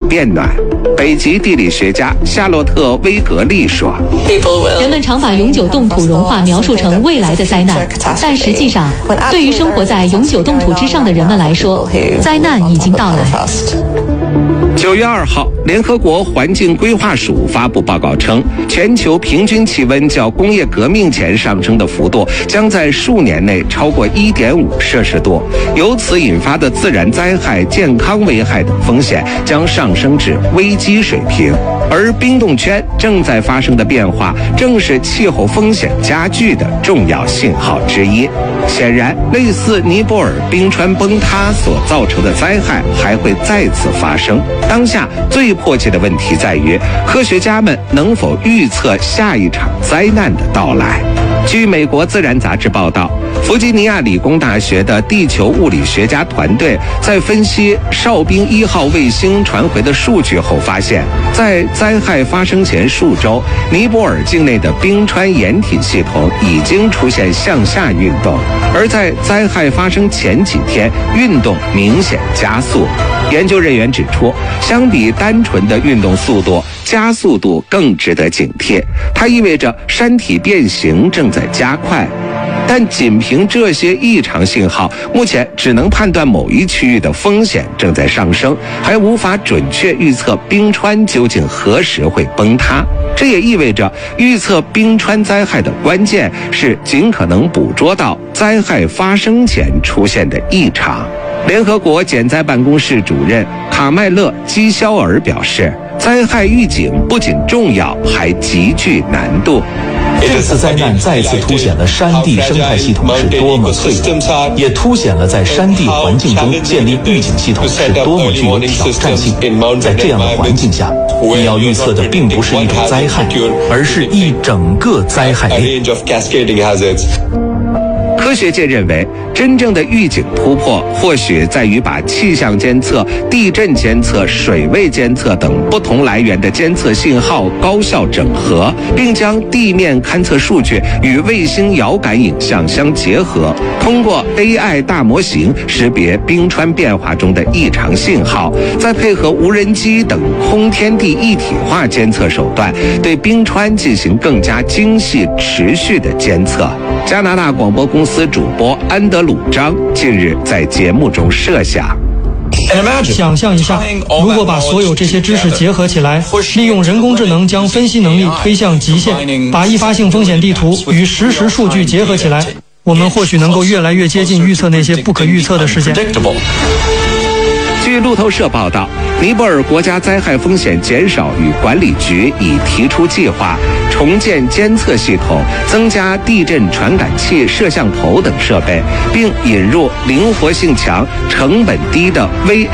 变暖。北极地理学家夏洛特·威格利说：“ 人们常把永久冻土融化描述成未来的灾难，但实际上，对于生活在永久冻土之上的人们来说，灾难已经到来。” 9月2号，联合国环境规划署发布报告称，全球平均气温较工业革命前上升的幅度将在数年内超过1.5摄氏度，由此引发的自然灾害、健康危害等风险将上升至危机水平。而冰冻圈正在发生的变化，正是气候风险加剧的重要信号之一。显然，类似尼泊尔冰川崩塌所造成的灾害还会再次发生。当下最迫切的问题在于，科学家们能否预测下一场灾难的到来。据美国《自然》杂志报道，弗吉尼亚理工大学的地球物理学家团队在分析哨兵1号卫星传回的数据后发现，在灾害发生前数周，尼泊尔境内的冰川掩体系统已经出现向下运动，而在灾害发生前几天，运动明显加速。研究人员指出，相比单纯的运动速度，加速度更值得警惕，它意味着山体变形正在加快。但仅凭这些异常信号，目前只能判断某一区域的风险正在上升，还无法准确预测冰川究竟何时会崩塌。这也意味着，预测冰川灾害的关键是尽可能捕捉到灾害发生前出现的异常。联合国减灾办公室主任卡麦勒·基肖尔表示，灾害预警不仅重要，还极具难度。 这次灾难再次凸显了山地生态系统是多么脆弱，也凸显了在山地环境中建立预警系统是多么具有挑战性。在这样的环境下，你要预测的并不是一种灾害，而是一整个灾害链。 科学界认为，真正的预警突破或许在于把气象监测、地震监测、水位监测等不同来源的监测信号高效整合，并将地面勘测数据与卫星遥感影像相结合，通过 AI 大模型识别冰川变化中的异常信号，再配合无人机等空天地一体化监测手段，对冰川进行更加精细、持续的监测。加拿大广播公司主播安德鲁张近日在节目中设想， 想象一下，如果把所有这些知识结合起来，利用人工智能将分析能力推向极限，把易发性风险地图与实时数据结合起来，我们或许能够越来越接近预测那些不可预测的事件。 据路透社报道，尼泊尔国家灾害风险减少与管理局已提出计划，重建监测系统，增加地震传感器、摄像头等设备，并引入灵活性强、成本低的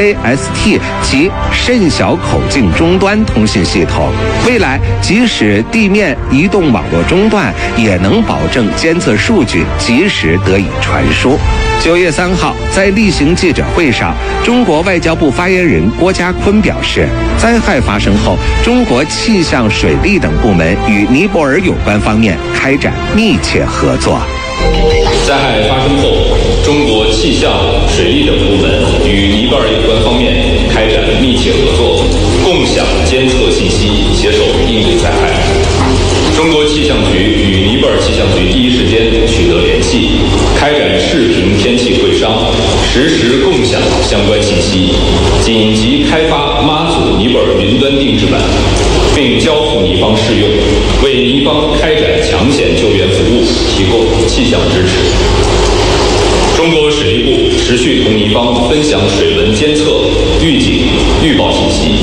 VAST 及甚小口径终端通信系统。未来，即使地面移动网络中断，也能保证监测数据及时得以传输。9月3号，在例行记者会上，中国外交部发言人郭家坤表示，灾害发生后，中国气象、水利等部门与尼泊尔有关方面开展密切合作。 灾害发生后，中国气象、水利等部门与尼泊尔有关方面开展密切合作，共享监测信息，携手应对灾害。中国气象局与尼泊尔气象局第一时间取得联系，开展视频天气会商，实时共享相关信息，紧急开发妈祖尼泊尔云端定制版，并交付尼方试用，为尼方开展抢险救援服务提供气象支持。中国水利部持续同尼方分享水文监测、预警、预报信息。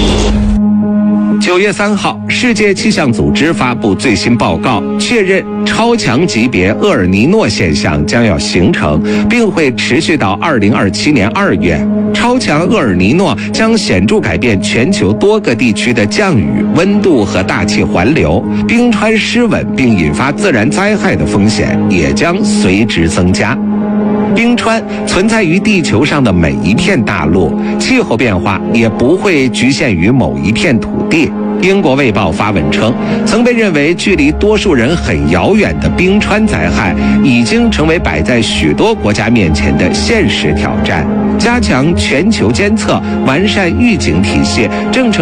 9月3号，世界气象组织发布最新报告，确认超强级别厄尔尼诺现象将要形成，并会持续到2027年2月。超强厄尔尼诺将显著改变全球多个地区的降雨、温度和大气环流，冰川失稳并引发自然灾害的风险也将随之增加。冰川存在于地球上的每一片大陆，气候变化也不会局限于某一片土地。英国卫报发文称，曾被认为距离多数人很遥远的冰川灾害，已经成为摆在许多国家面前的现实挑战。加强全球监测，完善预警体系，正成